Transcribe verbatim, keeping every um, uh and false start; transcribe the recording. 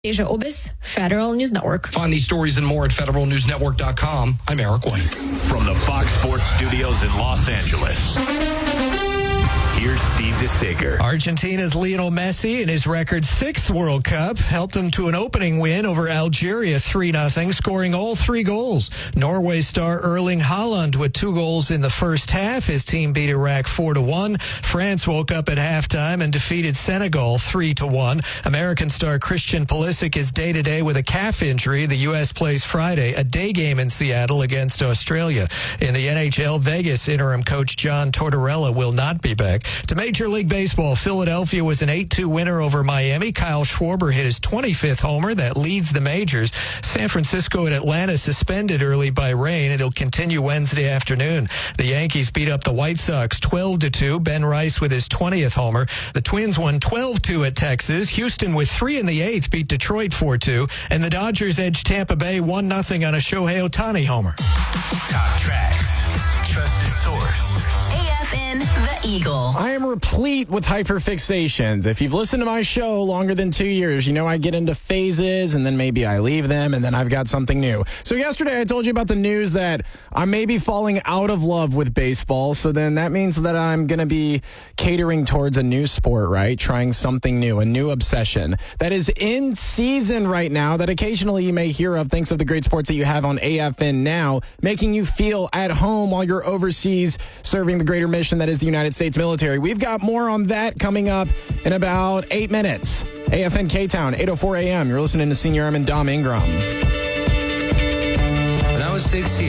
Asia Obis, Federal News Network. Find these stories and more at federal news network dot com. I'm Eric White. From the Fox Sports Studios in Los Angeles, here's Steve DeSager. Argentina's Lionel Messi in his record sixth World Cup helped them to an opening win over Algeria three nothing, scoring all three goals. Norway star Erling Haaland with two goals in the first half. His team beat Iraq four to one. France woke up at halftime and defeated Senegal three to one. American star Christian Pulisic is day-to-day with a calf injury. The U S plays Friday, a day game in Seattle against Australia. In the N H L, Vegas interim coach John Tortorella will not be back. To Major League Baseball, Philadelphia was an eight two winner over Miami. Kyle Schwarber hit his twenty-fifth homer. That leads the majors. San Francisco and Atlanta suspended early by rain. It'll continue Wednesday afternoon. The Yankees beat up the White Sox twelve to two. Ben Rice with his twentieth homer. The Twins won twelve two at Texas. Houston with three in the eighth beat Detroit four two. And the Dodgers edged Tampa Bay one nothing on a Shohei Ohtani homer. Top tracks, trusted source. A F N The Eagle. I am replete with hyperfixations. If you've listened to my show longer than two years, you know I get into phases and then maybe I leave them and then I've got something new. So yesterday I told you about the news that I may be falling out of love with baseball. So then that means that I'm going to be catering towards a new sport, right? Trying something new, a new obsession that is in season right now that occasionally you may hear of thanks to the great sports that you have on A F N now, making you feel at home while you're overseas serving the greater mission that is the United States military. We've got more on that coming up in about eight minutes. A F N K-Town, eight oh four a.m. You're listening to Senior Airman Dom Ingram. When I was six years